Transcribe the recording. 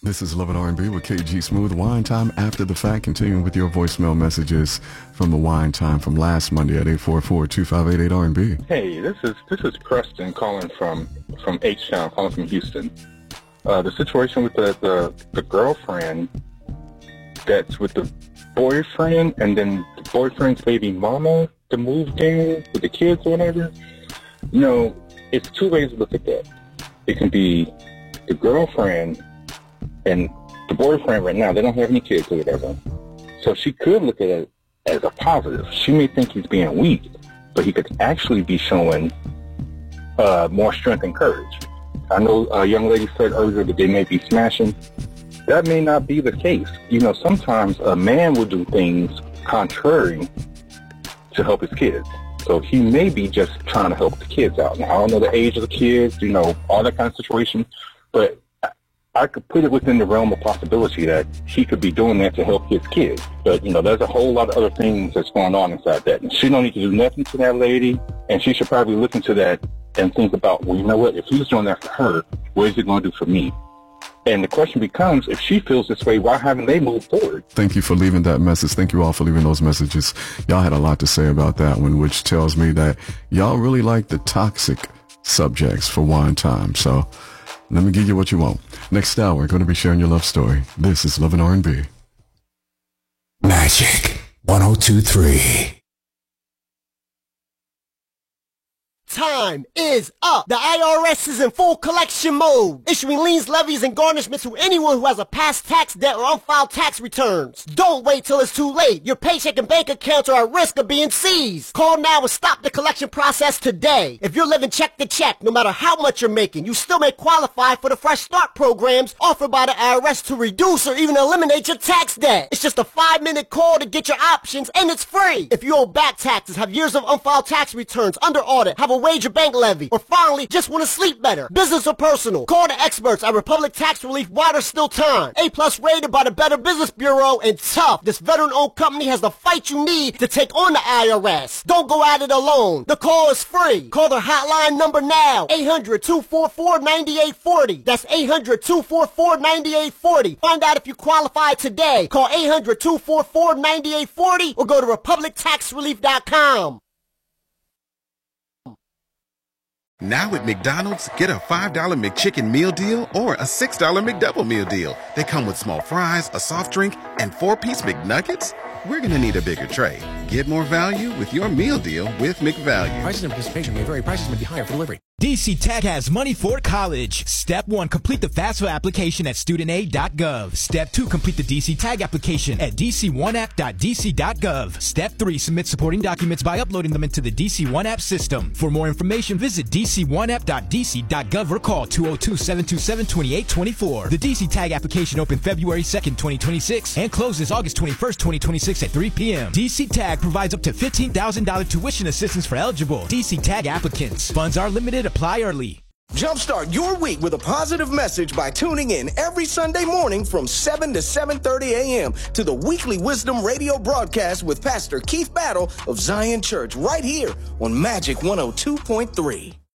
This is Love and R&B with KG Smooth. Wine Time after the fact. Continuing with your voicemail messages from the Wine Time from last Monday at 844-2588-R&B. Hey, this is Preston calling from H-Town, calling from Houston. The situation with the girlfriend that's with the boyfriend and then the boyfriend's baby mama that moved in with the kids or whatever. You know, it's two ways to look at that. It can be the girlfriend and the boyfriend right now, they don't have any kids or whatever. So she could look at it as a positive. She may think he's being weak, but he could actually be showing more strength and courage. I know a young lady said earlier that they may be smashing. That may not be the case. You know, sometimes a man will do things contrary to help his kids. So he may be just trying to help the kids out. Now, I don't know the age of the kids, you know, all that kind of situation, but I could put it within the realm of possibility that he could be doing that to help his kids. But, you know, there's a whole lot of other things that's going on inside that. And she don't need to do nothing to that lady, and she should probably listen to that and think about, well, you know what, if he's doing that for her, what is it going to do for me? And the question becomes, if she feels this way, why haven't they moved forward? Thank you for leaving that message. Thank you all for leaving those messages. Y'all had a lot to say about that one, which tells me that y'all really like the toxic subjects for Wine Time. So let me give you what you want. Next hour, we're going to be sharing your love story. This is Love and R&B. Magic 102.3. Time is up. The IRS is in full collection mode, issuing liens, levies, and garnishments to anyone who has a past tax debt or unfiled tax returns. Don't wait till it's too late. Your paycheck and bank accounts are at risk of being seized. Call now and stop the collection process today. If you're living check to check, no matter how much you're making, you still may qualify for the Fresh Start programs offered by the IRS to reduce or even eliminate your tax debt. It's just a 5-minute call to get your options, and it's free. If you owe back taxes, have years of unfiled tax returns under audit, have a wage or bank levy, or finally just want to sleep better, business or personal, call the experts at Republic Tax Relief while there's still time. A+ rated by the Better Business Bureau, and tough. This veteran-owned company has the fight you need to take on the IRS. Don't go at it alone. The call is free. Call their hotline number now, 800-244-9840. That's 800-244-9840. Find out if you qualify today. Call 800-244-9840 or go to republictaxrelief.com. Now at McDonald's, get a $5 McChicken meal deal or a $6 McDouble meal deal. They come with small fries, a soft drink, and 4-piece McNuggets. We're going to need a bigger tray. Get more value with your meal deal with McValue. Prices and participation may vary. Prices may be higher for delivery. DC Tech has money for college. Step 1, complete the FAFSA application at studentaid.gov. Step 2, complete the DC Tag application at dc1app.dc.gov. Step 3, submit supporting documents by uploading them into the DC One App system. For more information, visit dc1app.dc.gov or call 202-727-2824. The DC Tag application opened February 2nd, 2026 and closes August 21st, 2026 at 3 p.m. DC Tag provides up to $15,000 tuition assistance for eligible DC Tag applicants. Funds are limited. Apply early. Jumpstart your week with a positive message by tuning in every Sunday morning from 7 to 7:30 a.m. to the weekly Wisdom Radio broadcast with Pastor Keith Battle of Zion Church right here on Magic 102.3.